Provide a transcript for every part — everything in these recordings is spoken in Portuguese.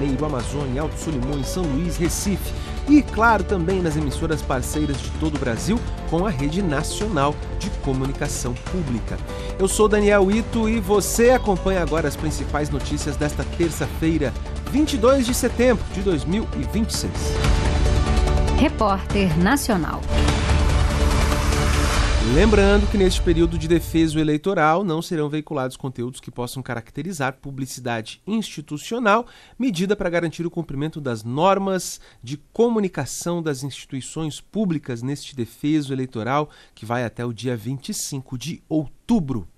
Janeiro, Amazônia, Alto Solimões, São Luís, Recife e, claro, também nas emissoras parceiras de todo o Brasil com a Rede Nacional de Comunicação Pública. Eu sou Daniel Ito e você acompanha agora as principais notícias desta terça-feira, 22 de setembro de 2026. Repórter Nacional. Lembrando que neste período de defeso eleitoral não serão veiculados conteúdos que possam caracterizar publicidade institucional, medida para garantir o cumprimento das normas de comunicação das instituições públicas neste defeso eleitoral que vai até o dia 25 de outubro.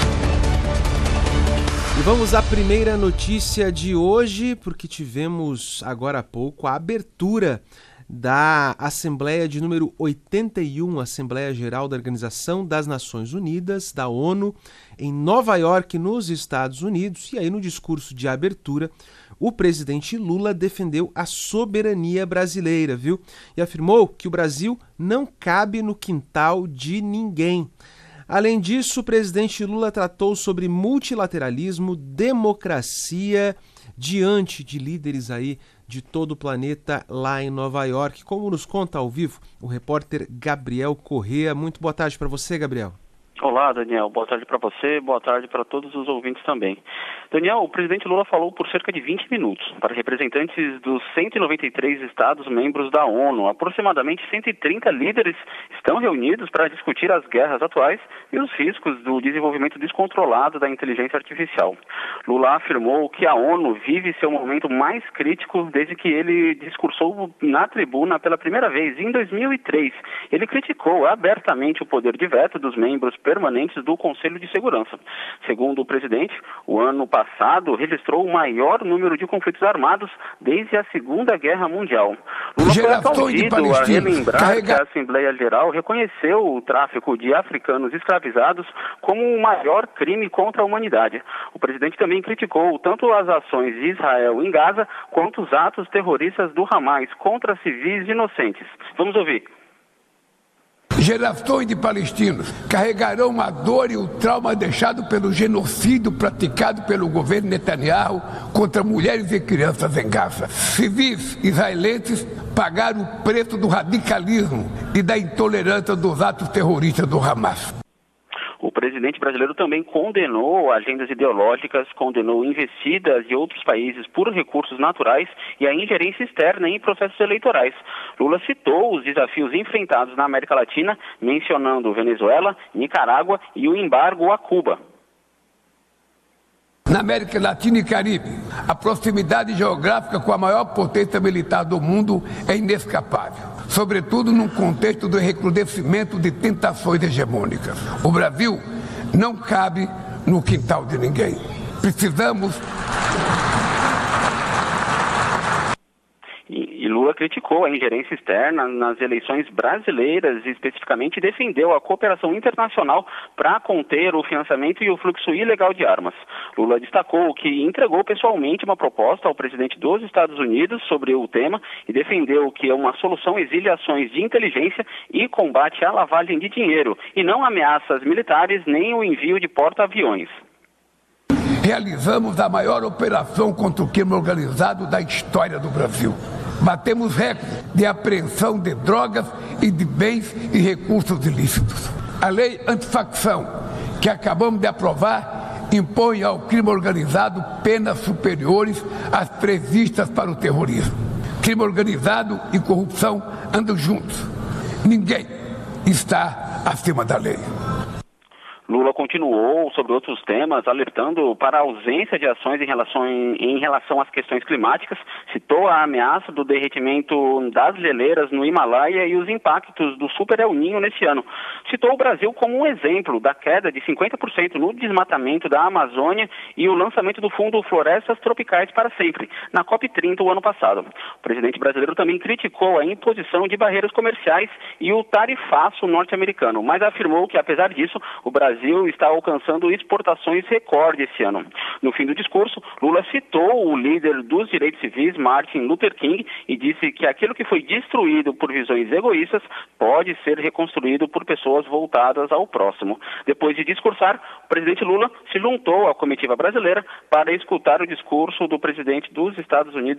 E vamos à primeira notícia de hoje, porque tivemos agora há pouco a abertura da Assembleia de número 81, Assembleia Geral da Organização das Nações Unidas, da ONU, em Nova York, nos Estados Unidos. E aí, no discurso de abertura, o presidente Lula defendeu a soberania brasileira, viu? E afirmou que o Brasil não cabe no quintal de ninguém. Além disso, o presidente Lula tratou sobre multilateralismo, democracia, diante de líderes aí de todo o planeta lá em Nova York. Como nos conta ao vivo o repórter Gabriel Correa. Muito boa tarde para você, Gabriel. Olá, Daniel. Boa tarde para você, boa tarde para todos os ouvintes também. Daniel, o presidente Lula falou por cerca de 20 minutos para representantes dos 193 estados membros da ONU. Aproximadamente 130 líderes estão reunidos para discutir as guerras atuais e os riscos do desenvolvimento descontrolado da inteligência artificial. Lula afirmou que a ONU vive seu momento mais crítico desde que ele discursou na tribuna pela primeira vez, em 2003. Ele criticou abertamente o poder de veto dos membros permanentes do Conselho de Segurança. Segundo o presidente, o ano passado registrou o maior número de conflitos armados desde a Segunda Guerra Mundial. Lula foi aplaudido a relembrar que a Assembleia Geral reconheceu o tráfico de africanos escravizados como o maior crime contra a humanidade. O presidente também criticou tanto as ações de Israel em Gaza quanto os atos terroristas do Hamas contra civis inocentes. Vamos ouvir. Gerações de palestinos carregarão a dor e o trauma deixado pelo genocídio praticado pelo governo Netanyahu contra mulheres e crianças em Gaza. Civis israelenses pagaram o preço do radicalismo e da intolerância dos atos terroristas do Hamas. O presidente brasileiro também condenou agendas ideológicas, condenou investidas de outros países por recursos naturais e a ingerência externa em processos eleitorais. Lula citou os desafios enfrentados na América Latina, mencionando Venezuela, Nicarágua e o embargo a Cuba. Na América Latina e Caribe, a proximidade geográfica com a maior potência militar do mundo é inescapável, sobretudo num contexto do recrudescimento de tentações hegemônicas. O Brasil não cabe no quintal de ninguém. Precisamos... E Lula criticou a ingerência externa nas eleições brasileiras e especificamente defendeu a cooperação internacional para conter o financiamento e o fluxo ilegal de armas. Lula destacou que entregou pessoalmente uma proposta ao presidente dos Estados Unidos sobre o tema e defendeu que uma solução exige ações de inteligência e combate à lavagem de dinheiro e não ameaças militares nem o envio de porta-aviões. Realizamos a maior operação contra o crime organizado da história do Brasil. Batemos recorde de apreensão de drogas e de bens e recursos ilícitos. A lei antifacção, que acabamos de aprovar, impõe ao crime organizado penas superiores às previstas para o terrorismo. Crime organizado e corrupção andam juntos. Ninguém está acima da lei. Lula continuou sobre outros temas, alertando para a ausência de ações em relação às questões climáticas, citou a ameaça do derretimento das geleiras no Himalaia e os impactos do Super El Niño nesse ano. Citou o Brasil como um exemplo da queda de 50% no desmatamento da Amazônia e o lançamento do Fundo Florestas Tropicais para Sempre, na COP30 o ano passado. O presidente brasileiro também criticou a imposição de barreiras comerciais e o tarifaço norte-americano, mas afirmou que, apesar disso, o Brasil está alcançando exportações recorde esse ano. No fim do discurso, Lula citou o líder dos direitos civis, Martin Luther King, e disse que aquilo que foi destruído por visões egoístas pode ser reconstruído por pessoas voltadas ao próximo. Depois de discursar, o presidente Lula se juntou à comitiva brasileira para escutar o discurso do presidente dos Estados Unidos,